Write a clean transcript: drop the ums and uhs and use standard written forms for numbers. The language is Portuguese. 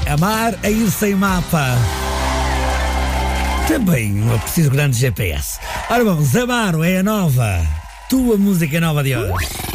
Amar a ir sem mapa. Também não é preciso grande GPS. Ora vamos, Amaro é a nova. Tua música nova de hoje.